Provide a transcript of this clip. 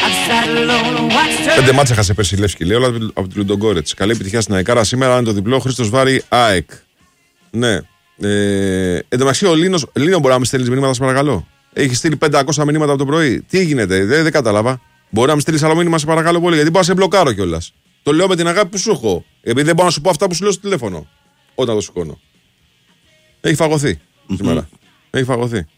5 μάτσα έχασε πέρσι η Λεύσκη, λέει, όλα από τη Λουντογκόρετς. Καλή επιτυχία στην Αεκάρα σήμερα, είναι το διπλό. Χρήστος Βάρη, ΑΕΚ. Ναι. Εν τω μεταξύ, ο Λίνο μπορεί να με στέλνει μηνύματα, σε παρακαλώ. Έχει στείλει 500 μηνύματα από το πρωί. Τι γίνεται, δεν κατάλαβα. Μπορεί να με στείλει άλλο μήνυμα, σε παρακαλώ πολύ, γιατί πάω σε μπλοκάρω κιόλας. Το λέω με την αγάπη που σου έχω. Επειδή δεν μπορώ να σου πω αυτά που σου λέω στο τηλέφωνο. Όταν το σηκώνω. Έχει φαγωθεί σήμερα. Έχει φαγωθεί.